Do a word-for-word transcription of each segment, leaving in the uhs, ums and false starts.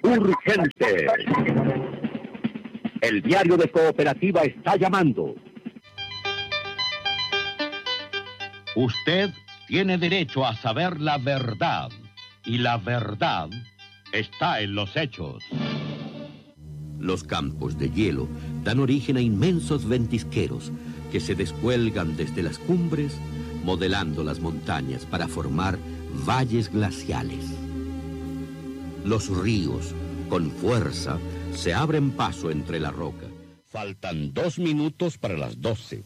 urgente. El diario de Cooperativa está llamando. Usted tiene derecho a saber la verdad, y la verdad está en los hechos. Los campos de hielo dan origen a inmensos ventisqueros que se descuelgan desde las cumbres, modelando las montañas para formar valles glaciales. Los ríos, con fuerza, se abren paso entre la roca. Faltan dos minutos para las doce.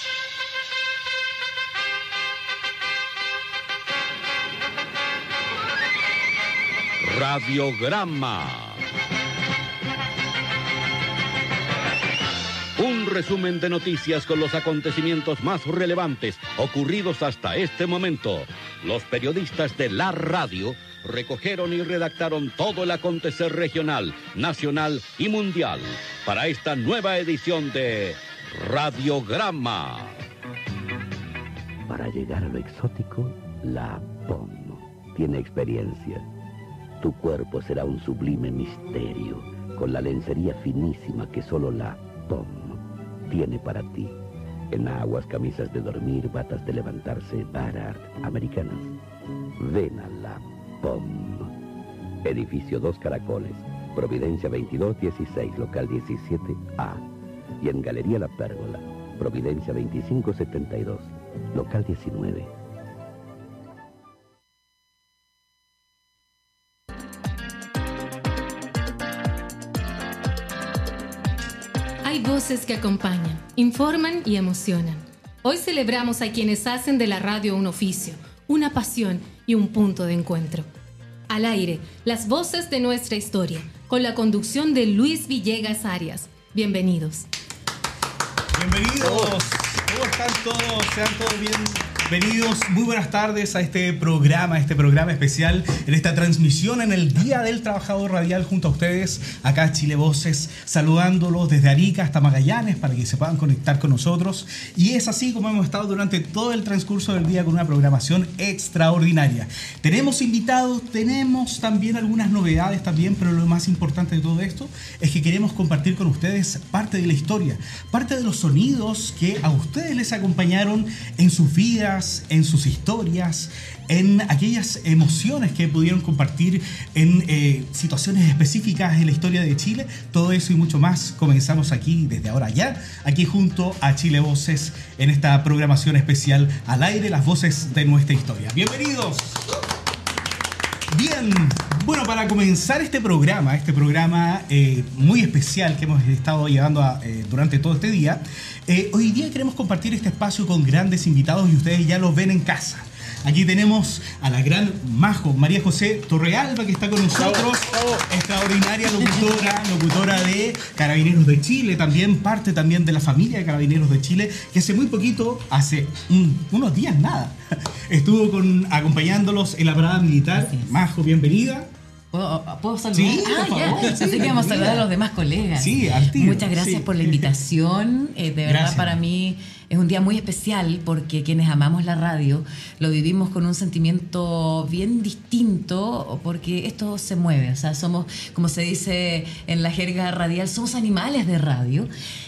Radiograma. Un resumen de noticias con los acontecimientos más relevantes ocurridos hasta este momento. Los periodistas de la radio recogieron y redactaron todo el acontecer regional, nacional y mundial para esta nueva edición de Radiograma. Para llegar a lo exótico, la P O M tiene experiencia. Tu cuerpo será un sublime misterio, con la lencería finísima que solo la P O M tiene para ti. Enaguas, camisas de dormir, batas de levantarse, Barart, americanas. Ven a la P O M. Edificio Dos Caracoles, Providencia veintidós dieciséis, local diecisiete A. Y en Galería La Pérgola, Providencia veinticinco setenta y dos, local diecinueve. Hay voces que acompañan, informan y emocionan. Hoy celebramos a quienes hacen de la radio un oficio, una pasión y un punto de encuentro. Al aire, las voces de nuestra historia, con la conducción de Luis Villegas Arias. Bienvenidos. Bienvenidos. ¿Cómo están todos? Sean todos bienvenidos. Muy buenas tardes a este programa, este programa especial, en esta transmisión en el Día del Trabajador Radial junto a ustedes, acá Chile Voces, saludándolos desde Arica hasta Magallanes para que se puedan conectar con nosotros. Y es así como hemos estado durante todo el transcurso del día con una programación extraordinaria. Tenemos invitados, tenemos también algunas novedades también, pero lo más importante de todo esto es que queremos compartir con ustedes parte de la historia, parte de los sonidos que a ustedes les acompañaron en sus vidas, en sus historias, en aquellas emociones que pudieron compartir en eh, situaciones específicas en la historia de Chile. Todo eso y mucho más comenzamos aquí desde ahora ya, aquí junto a Chile Voces en esta programación especial Al Aire, las voces de nuestra historia. ¡Bienvenidos! Bien, bueno, para comenzar este programa, este programa eh, muy especial que hemos estado llevando a, eh, durante todo este día, eh, hoy día queremos compartir este espacio con grandes invitados y ustedes ya los ven en casa. Aquí tenemos a la gran Majo, María José Torrealba, que está con nosotros, extraordinaria locutora, locutora de Carabineros de Chile, también parte también de la familia de Carabineros de Chile, que hace muy poquito, hace un, unos días nada, estuvo con, acompañándolos en la parada militar. Majo, bienvenida. ¿Puedo, ¿puedo saludar? Sí, ah, por ya. favor. Pensé Sí, que íbamos a saludar a bienvenida. los demás colegas. Sí, al tiro. Muchas gracias Sí. por la invitación. Eh, de verdad, Gracias. para mí es un día muy especial porque quienes amamos la radio lo vivimos con un sentimiento bien distinto porque esto se mueve. O sea, somos, como se dice en la jerga radial, somos animales de radio.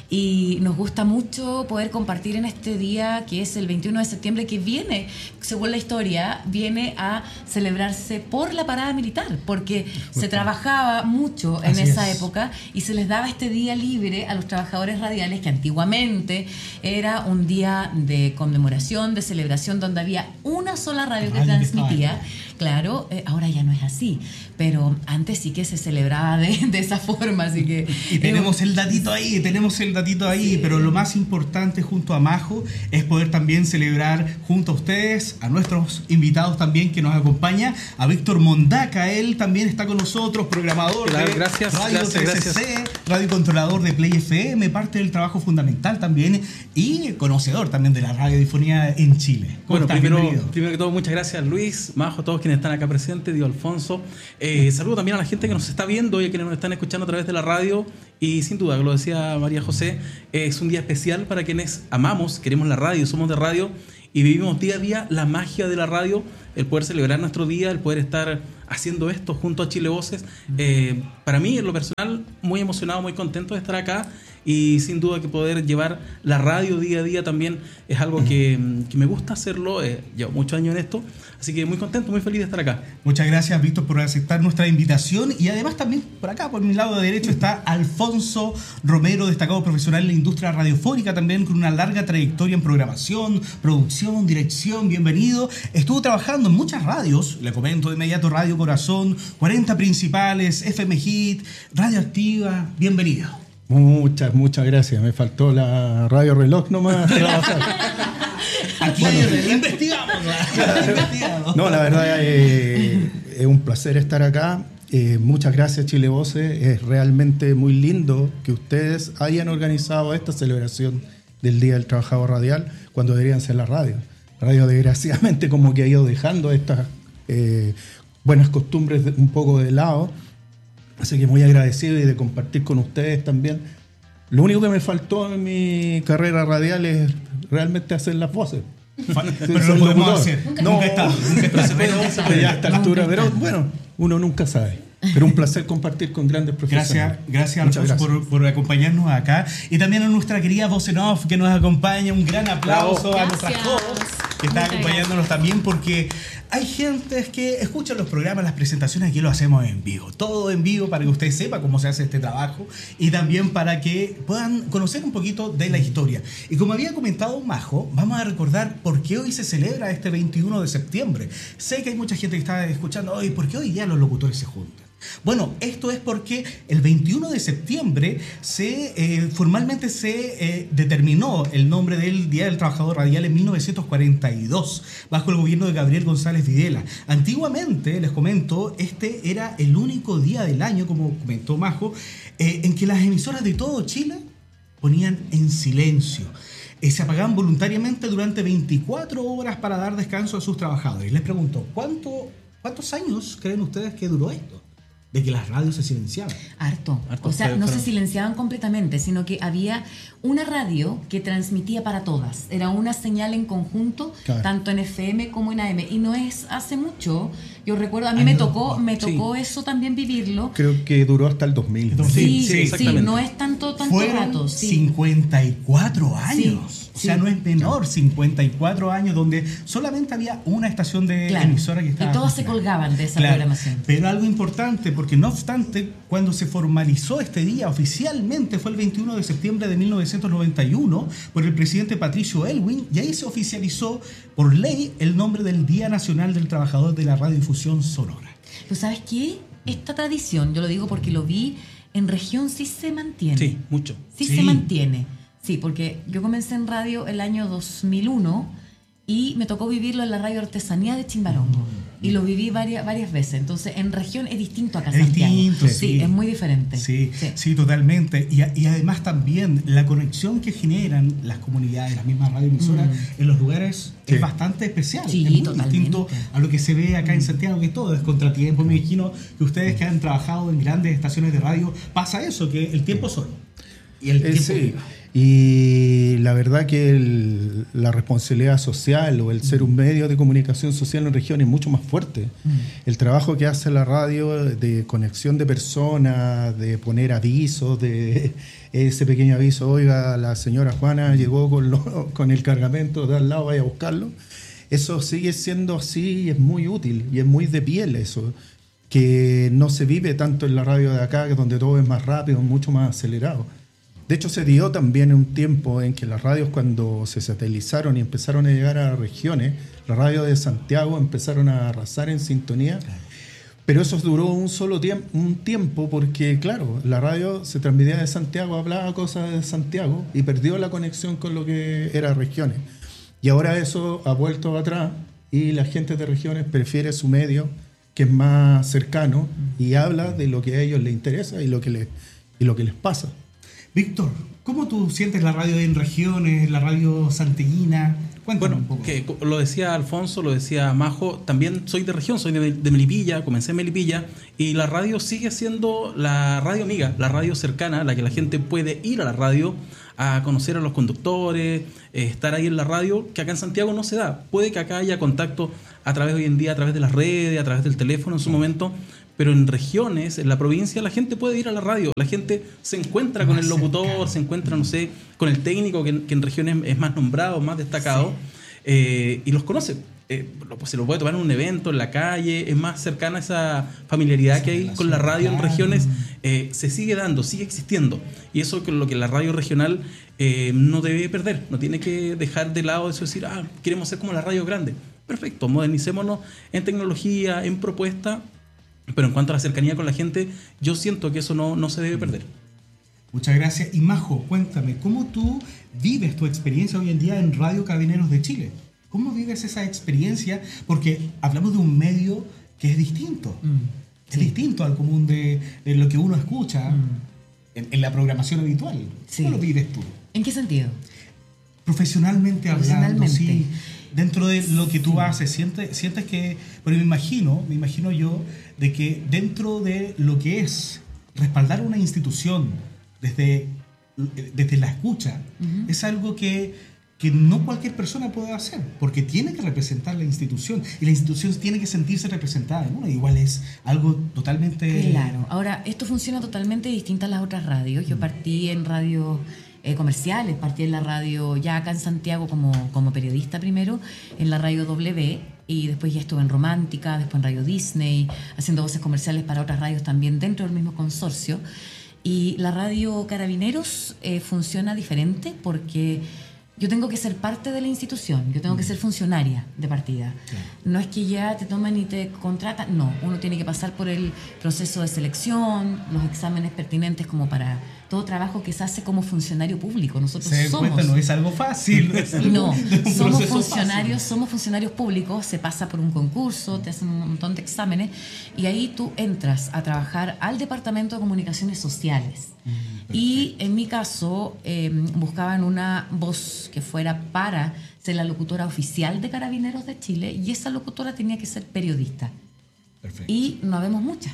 Y nos gusta mucho poder compartir en este día que es el veintiuno de septiembre, que viene, según la historia, viene a celebrarse por la parada militar, porque se trabajaba mucho en Así esa es. época y se les daba este día libre a los trabajadores radiales, que antiguamente era un día de conmemoración, de celebración, donde había una sola radio que Radio que transmitía. estaba. Claro, eh, ahora ya no es así, pero antes sí que se celebraba de, de esa forma, así que... Y tenemos el datito ahí, tenemos el datito ahí, Sí. pero lo más importante junto a Majo es poder también celebrar junto a ustedes, a nuestros invitados también que nos acompaña, a Víctor Mondaca. Él también está con nosotros, programador Claro, de gracias, Radio gracias, T C C, radio controlador de Play F M, parte del trabajo fundamental también y conocedor también de la radiodifonía en Chile. ¿Cómo Bueno, estás? primero, Bienvenido. primero que todo, muchas gracias Luis, Majo, todos quienes están acá presentes, Dio Alfonso. Eh, saludo también a la gente que nos está viendo y a quienes nos están escuchando a través de la radio. Y sin duda, como lo decía María José, eh, es un día especial para quienes amamos, queremos la radio, somos de radio y vivimos día a día la magia de la radio, el poder celebrar nuestro día, el poder estar haciendo esto junto a Chile Voces. Eh, para mí, en lo personal, muy emocionado, muy contento de estar acá y sin duda que poder llevar la radio día a día también es algo que, que me gusta hacerlo. Eh, llevo muchos años en esto, así que muy contento, muy feliz de estar acá. Muchas gracias, Víctor, por aceptar nuestra invitación. Y además también por acá, por mi lado derecho, está Alfonso Romero, destacado profesional en la industria radiofónica, también con una larga trayectoria en programación, producción, dirección. Bienvenido. Estuvo trabajando en muchas radios, le comento de inmediato: Radio Corazón, cuarenta Principales, F M Hit, Radioactiva. Bienvenido. Muchas, muchas gracias. Me faltó la radio reloj nomás. Aquí bueno, investigamos. investigamos. No, la verdad eh, es un placer estar acá. Eh, muchas gracias, Chile Voces. Es realmente muy lindo que ustedes hayan organizado esta celebración del Día del Trabajador Radial cuando deberían ser la radio. La radio desgraciadamente como que ha ido dejando estas eh, buenas costumbres un poco de lado. Así que muy agradecido y de compartir con ustedes también. Lo único que me faltó en mi carrera radial es realmente hacer las voces. Pero lo podemos hacer. Nunca, no, nunca está. Nunca está. Se puede, se puede ya a esta altura. Pero bueno, uno nunca sabe. Pero un placer compartir con grandes profesionales. Gracias, gracias Alfonso gracias. Por, por acompañarnos acá. Y también a nuestra querida voz en off que nos acompaña. Un gran aplauso a nuestras voz que está acompañándonos también, porque hay gente que escucha los programas, las presentaciones, aquí lo hacemos en vivo. Todo en vivo para que usted sepa cómo se hace este trabajo y también para que puedan conocer un poquito de la historia. Y como había comentado Majo, vamos a recordar por qué hoy se celebra este veintiuno de septiembre. Sé que hay mucha gente que está escuchando hoy, ¿por qué hoy ya los locutores se juntan? Bueno, esto es porque el veintiuno de septiembre se, eh, formalmente se eh, determinó el nombre del Día del Trabajador Radial en mil novecientos cuarenta y dos, bajo el gobierno de Gabriel González Videla. Antiguamente, les comento, este era el único día del año, como comentó Majo, eh, en que las emisoras de todo Chile ponían en silencio. Eh, se apagaban voluntariamente durante veinticuatro horas para dar descanso a sus trabajadores. Les pregunto, ¿cuánto, ¿cuántos años creen ustedes que duró esto? De que las radios se silenciaban. Harto. Harto. O sea, no se silenciaban completamente, sino que había una radio que transmitía para todas. Era una señal en conjunto, claro, tanto en F M como en A M. Y no es hace mucho. Yo recuerdo, a mí Ay, me tocó me tocó sí. eso también vivirlo. Creo que duró hasta el dos mil. Sí, sí, sí, sí, no es tanto, tanto Fueron rato. Sí. cincuenta y cuatro años. Sí. O sea, sí, no es menor, cincuenta y cuatro años, donde solamente había una estación de claro, emisora que estaba... Y todos se colgaban de esa claro, programación. Pero algo importante, porque no obstante, cuando se formalizó este día oficialmente fue el veintiuno de septiembre de mil novecientos noventa y uno por el presidente Patricio Aylwin, y ahí se oficializó por ley el nombre del Día Nacional del Trabajador de la Radiodifusión Sonora. ¿Tú sabes qué? Esta tradición, yo lo digo porque lo vi en región, sí se mantiene. Sí, mucho. Sí, sí. se mantiene. Sí, porque yo comencé en radio el año dos mil uno y me tocó vivirlo en la radio Artesanía de Chimbarongo. Mm. Y lo viví varias, varias veces. Entonces, en región es distinto acá en Santiago. Distinto, sí. sí, es muy diferente. Sí, sí, sí, totalmente. Y, y además también la conexión que generan las comunidades, las mismas radioemisoras mm. en los lugares sí. es bastante especial. Sí, es muy totalmente. distinto a lo que se ve acá en Santiago, que todo es contratiempo. Me imagino que ustedes que han trabajado en grandes estaciones de radio, pasa eso, que el tiempo solo. Y el eh, tiempo sí. viva. Y la verdad que el, la responsabilidad social o el ser un medio de comunicación social en región es mucho más fuerte. Mm. El trabajo que hace la radio de conexión de personas, de poner avisos, de ese pequeño aviso, oiga, la señora Juana llegó con, lo, con el cargamento de al lado, vaya a buscarlo. Eso sigue siendo así y es muy útil y es muy de piel eso, que no se vive tanto en la radio de acá, que donde todo es más rápido, mucho más acelerado. De hecho, se dio también un tiempo en que las radios, cuando se satelizaron y empezaron a llegar a regiones, las radios de Santiago empezaron a arrasar en sintonía, pero eso duró un solo tiempo, un tiempo porque, claro, la radio se transmitía de Santiago, hablaba cosas de Santiago y perdió la conexión con lo que era regiones. Y ahora eso ha vuelto atrás y la gente de regiones prefiere su medio, que es más cercano, y habla de lo que a ellos les interesa y lo que les, y lo que les pasa. Víctor, ¿cómo tú sientes la radio en regiones, la radio santiaguina? Cuéntanos bueno, un poco. Que lo decía Alfonso, lo decía Majo, también soy de región, soy de, de Melipilla, comencé en Melipilla, y la radio sigue siendo la radio amiga, la radio cercana, la que la gente puede ir a la radio a conocer a los conductores, eh, estar ahí en la radio, que acá en Santiago no se da. Puede que acá haya contacto a través hoy en día, a través de las redes, a través del teléfono en su momento, pero en regiones, en la provincia, la gente puede ir a la radio, la gente se encuentra con el locutor, se encuentra, no sé, con el técnico, que en, que en regiones es más nombrado, más destacado, sí. eh, y los conoce. Eh, se lo puede tomar en un evento, en la calle, es más cercana a esa familiaridad sí, que hay con la radio en regiones, eh, se sigue dando, sigue existiendo. Y eso es lo que la radio regional eh, no debe perder, no tiene que dejar de lado eso, decir, ah, queremos ser como la radio grande. Perfecto, modernicémonos en tecnología, en propuesta, pero en cuanto a la cercanía con la gente, yo siento que eso no, no se debe perder. Muchas gracias. Y Majo, cuéntame, ¿cómo tú vives tu experiencia hoy en día en Radio Carabineros de Chile? ¿Cómo vives esa experiencia? Porque hablamos de un medio que es distinto. Mm, es sí. distinto al común de, de lo que uno escucha mm. en, en la programación habitual. ¿Cómo sí. lo vives tú? ¿En qué sentido? Profesionalmente hablando, Profesionalmente. sí. Dentro de lo que tú sí. haces, sientes, sientes que... Pero me imagino, me imagino yo, de que dentro de lo que es respaldar una institución desde, desde la escucha, uh-huh. es algo que... que no cualquier persona puede hacer, porque tiene que representar la institución y la institución tiene que sentirse representada. Bueno, igual es algo totalmente... Claro, ahora, esto funciona totalmente distinto a las otras radios. Yo partí en radios eh, comerciales, partí en la radio ya acá en Santiago como, como periodista primero, en la radio W, y después ya estuve en Romántica, después en Radio Disney, haciendo voces comerciales para otras radios también dentro del mismo consorcio. Y la radio Carabineros eh, funciona diferente porque... yo tengo que ser parte de la institución, yo tengo que ser funcionaria de partida. Claro. No es que ya te toman y te contratan, no, uno tiene que pasar por el proceso de selección, los exámenes pertinentes como para todo trabajo que se hace como funcionario público. Nosotros se somos... cuenta, no es algo fácil. Es algo, no, es somos funcionarios, fácil. somos funcionarios públicos, se pasa por un concurso, te hacen un montón de exámenes y ahí tú entras a trabajar al Departamento de Comunicaciones Sociales. Mm, y en mi caso eh, buscaban una voz que fuera para ser la locutora oficial de Carabineros de Chile, y esa locutora tenía que ser periodista. Perfecto. Y no habemos muchas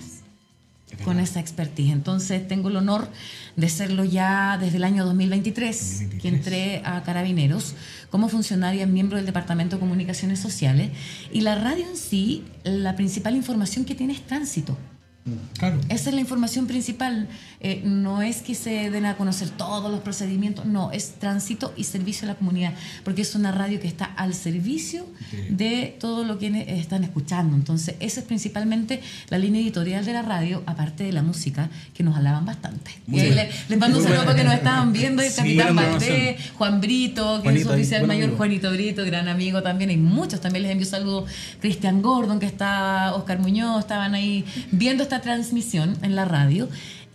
con esa expertise. Entonces tengo el honor de serlo ya desde el año dos mil veintitrés, dos mil veintitrés. Que entré a Carabineros como funcionaria, miembro del Departamento de Comunicaciones Sociales, y la radio en sí, la principal información que tiene es tránsito. Claro. Esa es la información principal. Eh, no es que se den a conocer todos los procedimientos, no, es tránsito y servicio a la comunidad, porque es una radio que está al servicio sí. de todo lo que están escuchando. Entonces, esa es principalmente la línea editorial de la radio, aparte de la música, que nos alaban bastante. Y ahí le, les mando un saludo porque nos estaban viendo el sí, Capitán Valdés, Juan Brito, que Juanito, es su oficial mayor, amigo. Juanito Brito, gran amigo también. Hay muchos, también les envío saludos. Cristian Gordon, que está, Oscar Muñoz, estaban ahí viendo esta transmisión en la radio,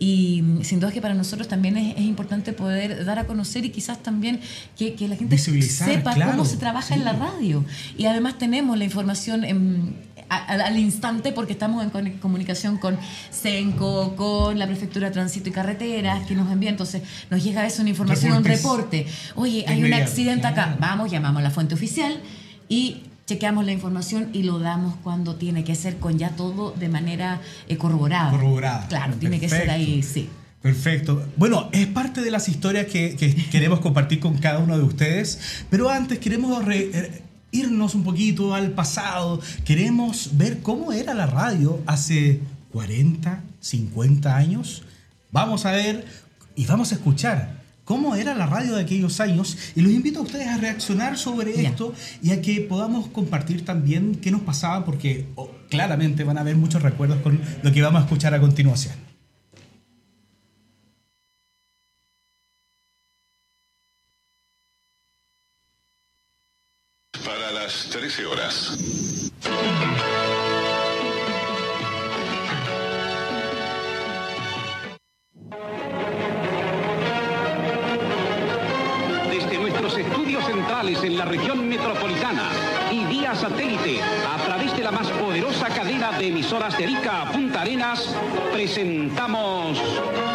y sin duda que para nosotros también es, es importante poder dar a conocer y quizás también que, que la gente sepa claro, cómo se trabaja sí. en la radio, y además tenemos la información en, a, a, al instante porque estamos en comunicación con Senco, con la Prefectura de Tránsito y Carreteras que nos envía, entonces nos llega eso, una información, Reportes. un reporte, oye, hay un accidente acá, vamos, llamamos a la fuente oficial y chequeamos la información y lo damos cuando tiene que ser, con ya todo de manera eh, corroborada. Corroborada. Claro, tiene Perfecto. que ser ahí, sí. Perfecto. Bueno, es parte de las historias que, que queremos compartir con cada uno de ustedes, pero antes queremos re, eh, irnos un poquito al pasado. Queremos ver cómo era la radio hace cuarenta, cincuenta años. Vamos a ver y vamos a escuchar cómo era la radio de aquellos años, y los invito a ustedes a reaccionar sobre yeah. esto y a que podamos compartir también qué nos pasaba, porque oh, claramente van a haber muchos recuerdos con lo que vamos a escuchar a continuación. Para las trece horas. En la región metropolitana y vía satélite a través de la más poderosa cadena de emisoras de Arica a Punta Arenas, presentamos